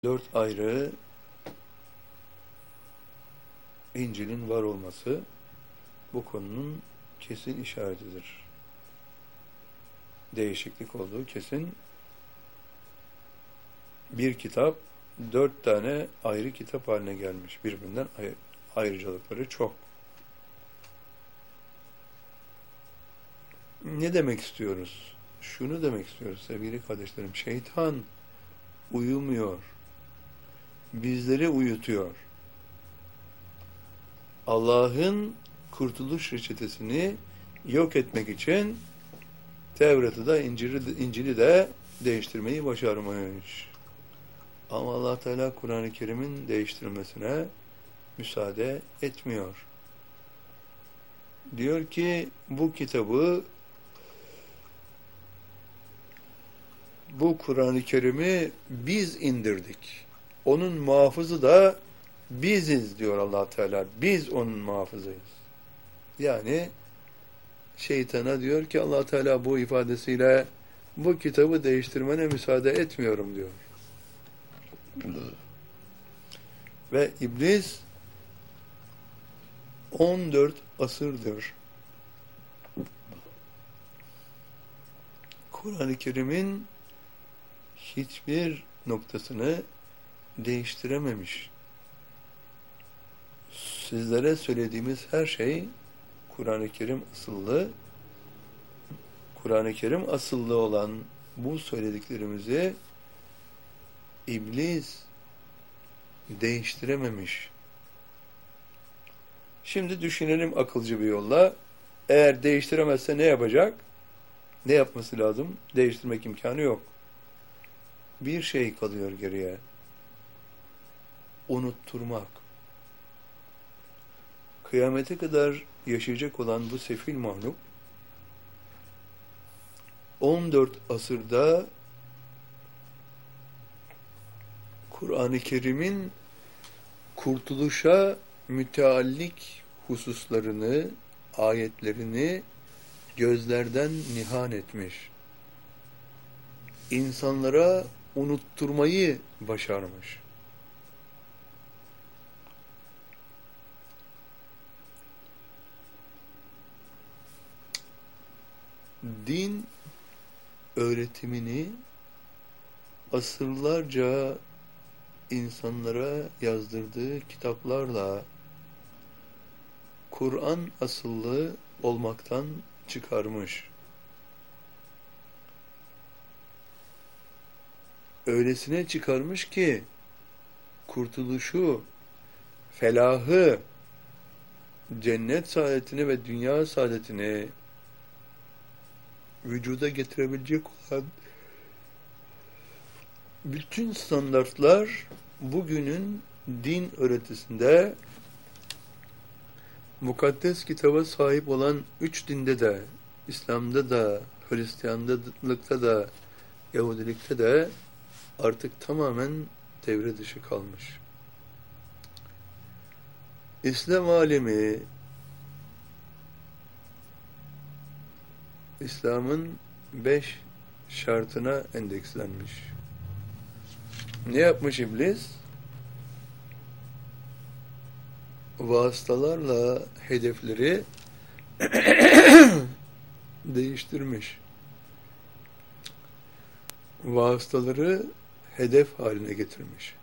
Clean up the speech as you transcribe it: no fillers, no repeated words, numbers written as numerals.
Dört ayrı İncil'in var olması bu konunun kesin işaretidir. Değişiklik olduğu kesin. Bir kitap 4 tane ayrı kitap haline gelmiş. Birbirinden ayrıcalıkları çok. Ne demek istiyoruz? Şunu demek istiyoruz sevgili kardeşlerim. Şeytan uyumuyor. Bizleri uyutuyor. Allah'ın kurtuluş reçetesini yok etmek için Tevrat'ı da İncil'i de değiştirmeyi başarmış. Ama Allah Teala Kur'an-ı Kerim'in değiştirilmesine müsaade etmiyor. Diyor ki bu kitabı, bu Kur'an-ı Kerim'i biz indirdik. Onun muhafızı da biziz diyor Allah Teala. Biz onun muhafızıyız. Yani şeytana diyor ki Allah Teala bu ifadesiyle bu kitabı değiştirmene müsaade etmiyorum diyor. Ve iblis 14 asırdır Kur'an-ı Kerim'in hiçbir noktasını değiştirememiş. Sizlere söylediğimiz her şey Kur'an-ı Kerim asıllı. Kur'an-ı Kerim asıllı olan bu söylediklerimizi iblis değiştirememiş. Şimdi düşünelim akılcı bir yolla. Eğer değiştiremezse ne yapacak? Ne yapması lazım? Değiştirmek imkanı yok. Bir şey kalıyor geriye. Unutturmak. Kıyamete kadar yaşayacak olan bu sefil mahluk 14 asırda Kur'an-ı Kerim'in kurtuluşa müteallik hususlarını, ayetlerini gözlerden nihan etmiş. İnsanlara unutturmayı başarmış. Din öğretimini asırlarca insanlara yazdırdığı kitaplarla Kur'an asıllı olmaktan çıkarmış. Öylesine çıkarmış ki kurtuluşu, felahı, cennet saadetini ve dünya saadetini vücuda getirebilecek olan bütün standartlar bugünün din öğretisinde mukaddes kitaba sahip olan 3 dinde de, İslam'da da, Hristiyanlıkta da, Yahudilikte de artık tamamen devre dışı kalmış. İslam alemi, İslam'ın 5 şartına endekslenmiş. Ne yapmış iblis? Vasıtalarla hedefleri değiştirmiş. Vasıtaları hedef haline getirmiş.